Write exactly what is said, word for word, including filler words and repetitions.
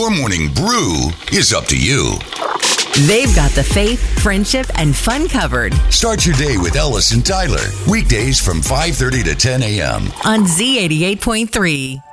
your morning brew is up to you. They've got the faith, friendship, and fun covered. Start your day with Ellis and Tyler. Weekdays from five thirty to ten a.m. on Z eighty-eight point three.